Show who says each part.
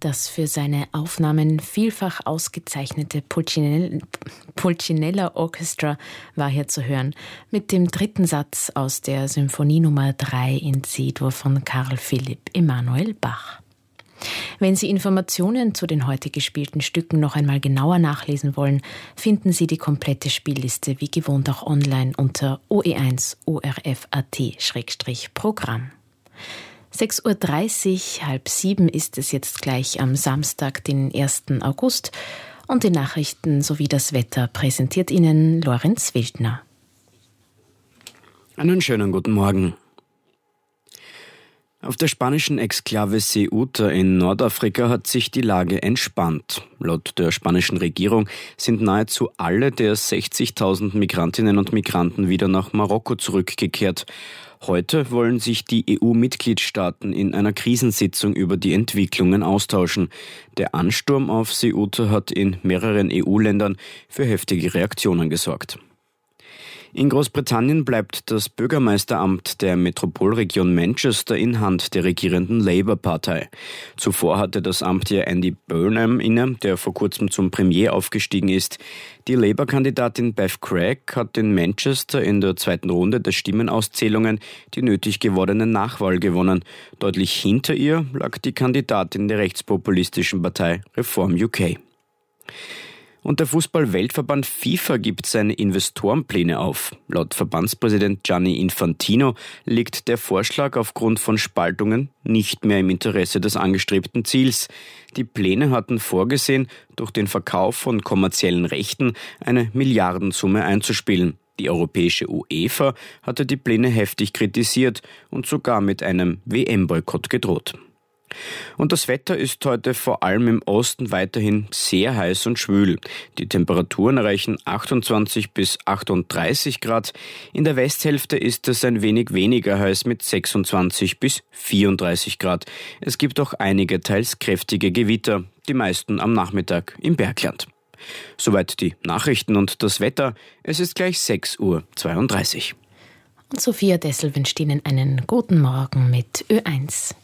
Speaker 1: Das für seine Aufnahmen vielfach ausgezeichnete Pulcinella Orchestra war hier zu hören, mit dem dritten Satz aus der Symphonie Nummer 3 in C-Dur von Carl Philipp Emanuel Bach. Wenn Sie Informationen zu den heute gespielten Stücken noch einmal genauer nachlesen wollen, finden Sie die komplette Spielliste wie gewohnt auch online unter OE1 ORF.at/Programm. 6.30 Uhr, 6:30 ist es jetzt gleich am Samstag, den 1. August. Und die Nachrichten sowie das Wetter präsentiert Ihnen Lorenz Wildner.
Speaker 2: Einen schönen guten Morgen. Auf der spanischen Exklave Ceuta in Nordafrika hat sich die Lage entspannt. Laut der spanischen Regierung sind nahezu alle der 60.000 Migrantinnen und Migranten wieder nach Marokko zurückgekehrt. Heute wollen sich die EU-Mitgliedstaaten in einer Krisensitzung über die Entwicklungen austauschen. Der Ansturm auf Ceuta hat in mehreren EU-Ländern für heftige Reaktionen gesorgt. In Großbritannien bleibt das Bürgermeisteramt der Metropolregion Manchester in Hand der regierenden Labour-Partei. Zuvor hatte das Amt ja Andy Burnham inne, der vor kurzem zum Premier aufgestiegen ist. Die Labour-Kandidatin Bev Craig hat in Manchester in der zweiten Runde der Stimmenauszählungen die nötig gewordene Nachwahl gewonnen. Deutlich hinter ihr lag die Kandidatin der rechtspopulistischen Partei Reform UK. Und der Fußball-Weltverband FIFA gibt seine Investorenpläne auf. Laut Verbandspräsident Gianni Infantino liegt der Vorschlag aufgrund von Spaltungen nicht mehr im Interesse des angestrebten Ziels. Die Pläne hatten vorgesehen, durch den Verkauf von kommerziellen Rechten eine Milliardensumme einzuspielen. Die europäische UEFA hatte die Pläne heftig kritisiert und sogar mit einem WM-Boykott gedroht. Und das Wetter ist heute vor allem im Osten weiterhin sehr heiß und schwül. Die Temperaturen erreichen 28 bis 38 Grad. In der Westhälfte ist es ein wenig weniger heiß mit 26 bis 34 Grad. Es gibt auch einige teils kräftige Gewitter, die meisten am Nachmittag im Bergland. Soweit die Nachrichten und das Wetter. Es ist gleich 6.32 Uhr. Und
Speaker 1: Sophia Dessel wünscht Ihnen einen guten Morgen mit Ö1.